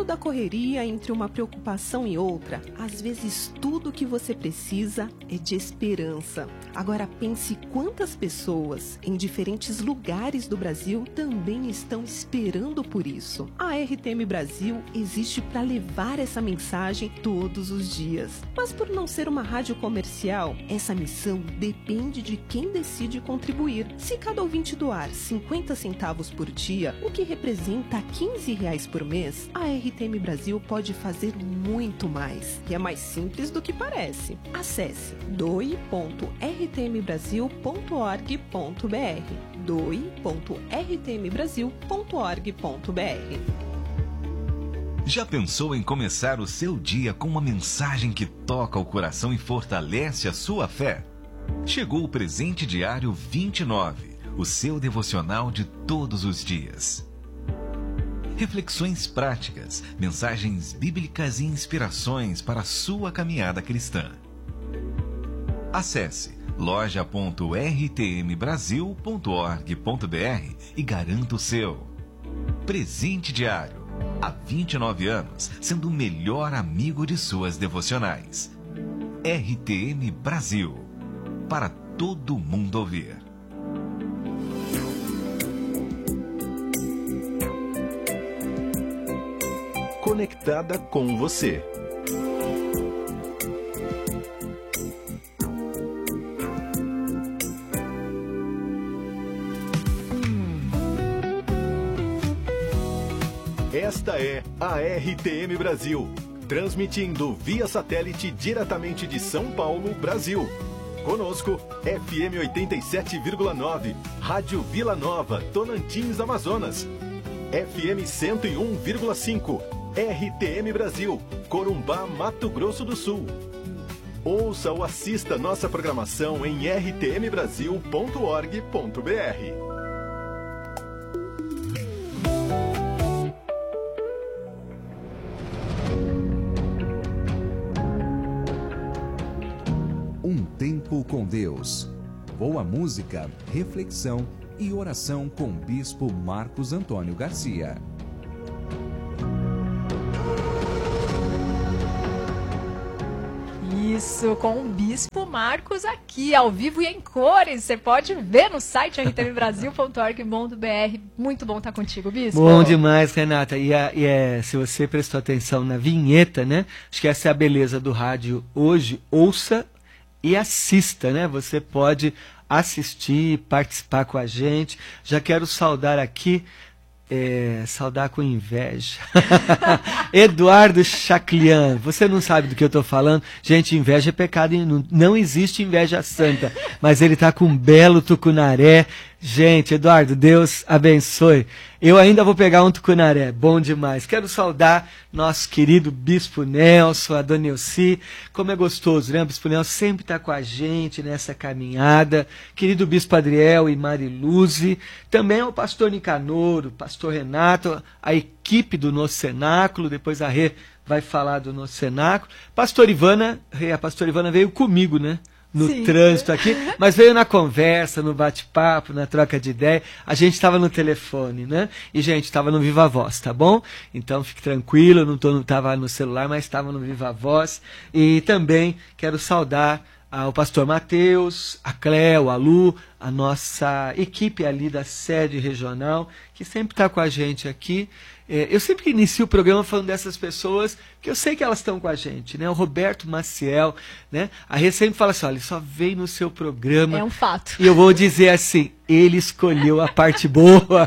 meio da correria, entre uma preocupação e outra, às vezes tudo que você precisa é de esperança. Agora pense quantas pessoas em diferentes lugares do Brasil também estão esperando por isso. A RTM Brasil existe para levar essa mensagem todos os dias. Mas por não ser uma rádio comercial, essa missão depende de quem decide contribuir. Se cada ouvinte doar 50 centavos por dia, o que representa R$15 por mês, a RTM Brasil pode fazer muito mais. E é mais simples do que parece. Acesse doe.rtmbrasil.org.br doe.rtmbrasil.org.br. Já pensou em começar o seu dia com uma mensagem que toca o coração e fortalece a sua fé? Chegou o Presente Diário 29, o seu devocional de todos os dias. Reflexões práticas, mensagens bíblicas e inspirações para a sua caminhada cristã. Acesse loja.rtmbrasil.org.br e garanta o seu. Presente Diário. Há 29 anos, sendo o melhor amigo de suas devocionais. RTM Brasil. Para todo mundo ouvir. Conectada com você. Esta é a RTM Brasil, transmitindo via satélite diretamente de São Paulo, Brasil. Conosco, FM 87,9, Rádio Vila Nova, Tocantins, Amazonas. FM 101,5, RTM Brasil, Corumbá, Mato Grosso do Sul. Ouça ou assista nossa programação em rtmbrasil.org.br. Tempo com Deus. Boa música, reflexão e oração com o Bispo Marcos Antônio Garcia. Isso, com o Bispo Marcos aqui, ao vivo e em cores. Você pode ver no site rtmbrasil.org.br. Muito bom estar contigo, Bispo. Bom demais, Renata. Se você prestou atenção na vinheta, né? Acho que essa é a beleza do rádio hoje. Ouça e assista, né? Você pode assistir, participar com a gente. Já quero saudar aqui, saudar com inveja. Eduardo Chaclian, você não sabe do que eu estou falando? Gente, inveja é pecado, não existe inveja santa. Mas ele está com um belo tucunaré. Gente, Eduardo, Deus abençoe. Eu ainda vou pegar um tucunaré, bom demais. Quero saudar nosso querido Bispo Nelson, a Dona Elci. Como é gostoso, né? O Bispo Nelson sempre está com a gente nessa caminhada. Querido Bispo Adriel e Mariluze. Também o pastor Nicanor, o pastor Renato, a equipe do Nosso Cenáculo. Depois a Rê vai falar do Nosso Cenáculo. Pastor Ivana, a pastora Ivana veio comigo, né? No Sim. trânsito aqui, mas veio na conversa, no bate-papo, na troca de ideia. A gente estava no telefone, né? E, gente, estava no Viva Voz, tá bom? Então, fique tranquilo, eu não estava no celular, mas estava no Viva Voz. E também quero saudar o pastor Mateus, a Cléo, a Lu, a nossa equipe ali da sede regional, que sempre está com a gente aqui. Eu sempre inicio o programa falando dessas pessoas, que eu sei que elas estão com a gente, né? O Roberto Maciel, né? A Rê sempre fala assim, olha, ele só veio no seu programa. É um fato. E eu vou dizer assim, ele escolheu a parte boa.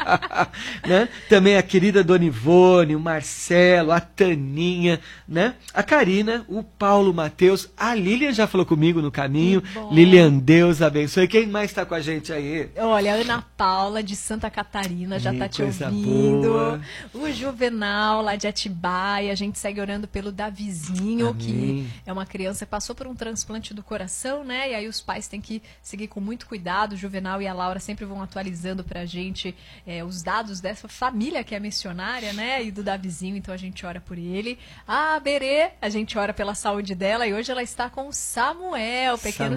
Né? Também a querida Dona Ivone, o Marcelo, a Taninha, né? A Karina, o Paulo Mateus, a Lilian já falou comigo no caminho. Lilian, Deus abençoe. Quem mais está com a gente aí? Olha, a Ana Paula, de Santa Catarina, já está te ouvindo. Boa. O Juvenal, lá de Atibaia. A gente segue orando pelo Davizinho, Amém. que é uma criança que passou por um transplante do coração, né? E aí os pais têm que seguir com muito cuidado. O Juvenal e a Laura sempre vão atualizando pra gente os dados dessa família que é missionária, né? E do Davizinho, então a gente ora por ele. A Berê, a gente ora pela saúde dela. E hoje ela está com o Samuel, o pequeno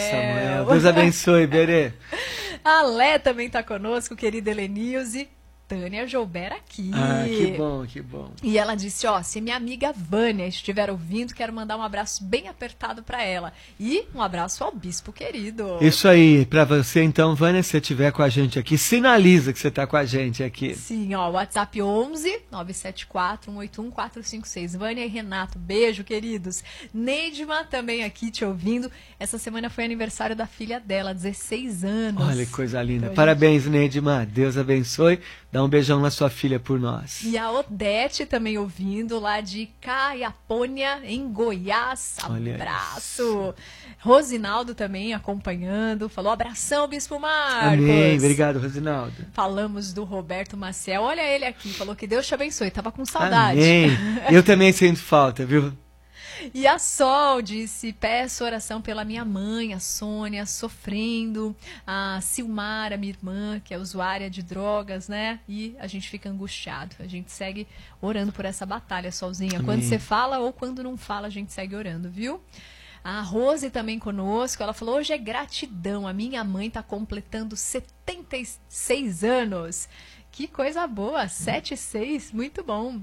Samuel. Deus abençoe, Berê. A Lé também está conosco, querida Helenilze. Tânia Joubert aqui. Ah, que bom, que bom. E ela disse, ó, se minha amiga Vânia estiver ouvindo, quero mandar um abraço bem apertado para ela. E um abraço ao bispo querido. Isso aí, para você então, Vânia, se você estiver com a gente aqui, sinaliza que você está com a gente aqui. Sim, ó, WhatsApp 11 974 181 456. Vânia e Renato, beijo, queridos. Neidma também aqui te ouvindo. Essa semana foi aniversário da filha dela, 16 anos. Olha que coisa linda. Então, parabéns, Neidma. Deus abençoe. Dá um beijão na sua filha por nós. E a Odete também ouvindo, lá de Caiapônia, em Goiás. Olha Abraço. isso. Rosinaldo também acompanhando. Falou, abração, Bispo Marcos. Amém. Obrigado, Rosinaldo. Falamos do Roberto Maciel. Olha ele aqui. Falou que Deus te abençoe. Tava com saudade. Amém. Eu também sinto falta, viu? E a Sol disse, peço oração pela minha mãe, a Sônia, sofrendo, a Silmara, minha irmã, que é usuária de drogas, né? E a gente fica angustiado. A gente segue orando por essa batalha, Solzinha. Amém. Quando você fala ou quando não fala, a gente segue orando, viu? A Rose também conosco, ela falou, hoje é gratidão, a minha mãe está completando 76 anos. Que coisa boa, 76, muito bom.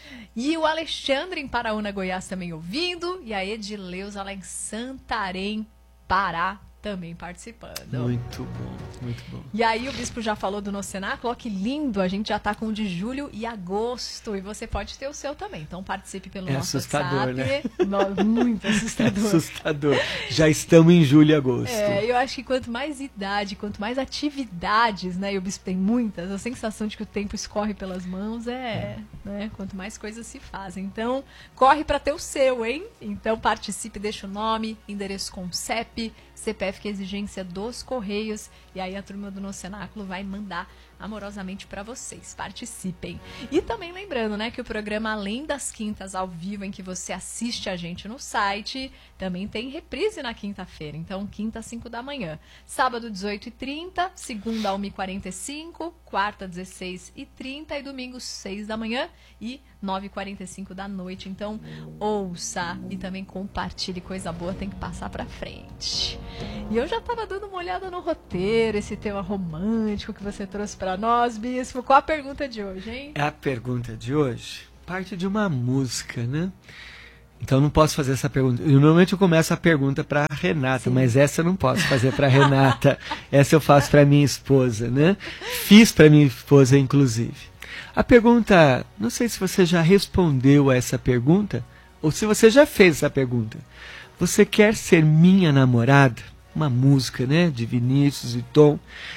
E o Alexandre em Paraúna, Goiás também ouvindo. E a Edileuza lá em Santarém, Pará, também participando. Muito bom, muito bom. E aí o bispo já falou do nosso cenáculo, ó, que lindo, a gente já tá com o de julho e agosto, e você pode ter o seu também, então participe pelo nosso assustador, WhatsApp. né? Muito assustador. Assustador. Já estamos em julho e agosto. Eu acho que quanto mais idade, quanto mais atividades, né, e o bispo tem muitas, a sensação de que o tempo escorre pelas mãos né, quanto mais coisas se fazem. Então, corre para ter o seu, hein? Então participe, deixa o nome, endereço com CEP, CPF, que é exigência dos Correios, e aí a turma do nosso cenáculo vai mandar amorosamente para vocês. Participem. E também lembrando, né, que o programa, além das quintas ao vivo, em que você assiste a gente no site, também tem reprise na quinta-feira. Então, quinta, 5 da manhã. Sábado, 18h30, segunda, 1h45, quarta, 16h30 e domingo, 6 da manhã e 9h45 da noite. Então, ouça e também compartilhe. Coisa boa tem que passar pra frente. E eu já tava dando uma olhada no roteiro, esse tema romântico que você trouxe pra nós, Bispo. Qual a pergunta de hoje, hein? A pergunta de hoje parte de uma música, né? Então não posso fazer essa pergunta. Normalmente eu começo a pergunta para Renata, sim, mas essa eu não posso fazer para Renata. Essa eu faço para minha esposa, né? Fiz para minha esposa, inclusive. A pergunta, não sei se você já respondeu a essa pergunta ou se você já fez essa pergunta. Você quer ser minha namorada? Uma música, né? De Vinícius e Tom.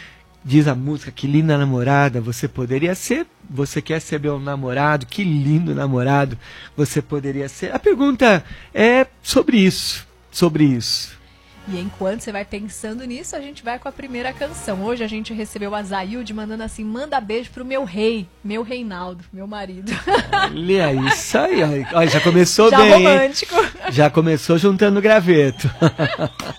Diz a música, que linda namorada você poderia ser. Você quer ser meu namorado? Que lindo namorado você poderia ser. A pergunta é sobre isso. Sobre isso. E enquanto você vai pensando nisso, a gente vai com a primeira canção. Hoje a gente recebeu a Zailde mandando assim, manda beijo pro meu rei, meu Reinaldo, meu marido. Olha isso aí. Olha, já começou já bem, romântico. Hein? Já começou juntando graveto.